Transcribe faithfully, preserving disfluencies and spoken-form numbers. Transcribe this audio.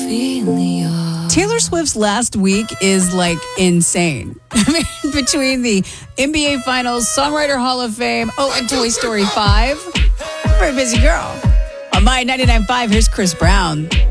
Taylor Swift's last week is like insane. I mean, between the N B A Finals, Songwriter Hall of Fame, oh, and Toy Story five. Very busy girl. On My ninety-nine point five, here's Chris Brown.